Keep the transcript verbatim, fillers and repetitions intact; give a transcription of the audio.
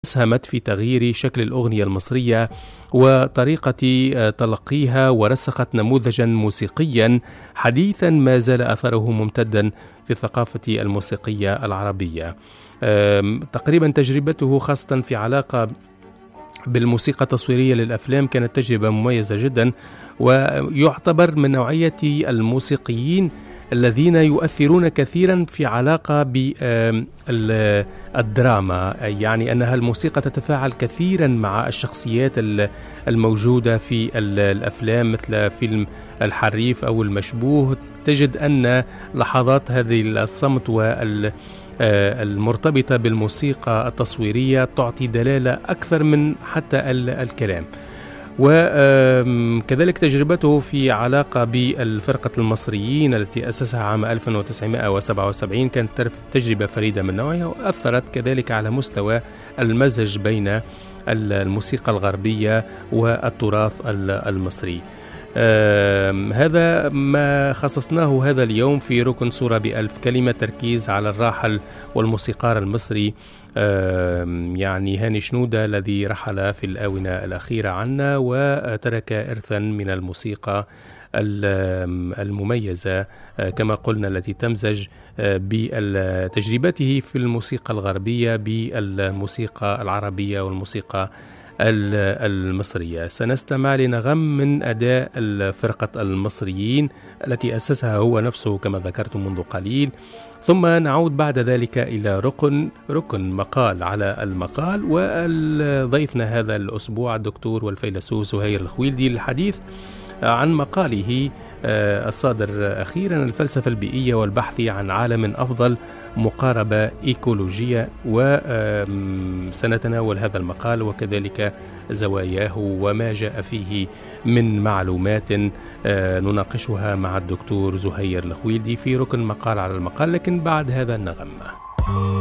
أسهمت في تغيير شكل الأغنية المصرية وطريقة تلقيها، ورسخت نموذجا موسيقيا حديثا ما زال أثره ممتدا في الثقافة الموسيقية العربية. تقريبا تجربته خاصة في علاقة بالموسيقى التصويرية للأفلام كانت تجربة مميزة جدا، ويعتبر من نوعية الموسيقيين الذين يؤثرون كثيرا في علاقة بالدراما، يعني أنها الموسيقى تتفاعل كثيرا مع الشخصيات الموجودة في الأفلام، مثل فيلم الحريف أو المشبوه. تجد أن لحظات هذه الصمت وال المرتبطة بالموسيقى التصويرية تعطي دلالة أكثر من حتى الكلام. وكذلك تجربته في علاقة بالفرقة المصريين التي أسسها عام ألف وتسعمائة وسبعة وسبعين كانت تجربة فريدة من نوعها، وأثرت كذلك على مستوى المزج بين الموسيقى الغربية والتراث المصري. آه هذا ما خصصناه هذا اليوم في ركن صورة بألف كلمة، تركيز على الراحل والموسيقار المصري آه يعني هاني شنودة، الذي رحل في الآونة الأخيرة عنا وترك إرثا من الموسيقى المميزة آه كما قلنا، التي تمزج آه بتجربته في الموسيقى الغربية بالموسيقى العربية والموسيقى المصرية. سنستمع لنغم من أداء فرقة المصريين التي أسسها هو نفسه كما ذكرت منذ قليل، ثم نعود بعد ذلك إلى ركن ركن مقال على المقال، وضيفنا هذا الأسبوع الدكتور والفيلسوف زهير الخويلدي للحديث عن مقاله الصادر أخيرا، الفلسفة البيئية والبحث عن عالم أفضل، مقاربة إيكولوجية. وسنتناول هذا المقال وكذلك زواياه وما جاء فيه من معلومات نناقشها مع الدكتور زهير الخويلدي في ركن مقال على المقال، لكن بعد هذا النغم.